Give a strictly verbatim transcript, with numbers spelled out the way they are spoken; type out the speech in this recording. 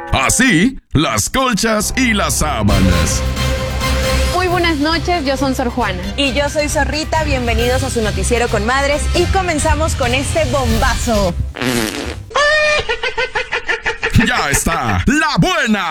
Así, las colchas y las sábanas. Muy buenas noches, yo soy Sor Juana. Y yo soy Zorrita, bienvenidos a su noticiero con madres y comenzamos con este bombazo. Ya está, la buena.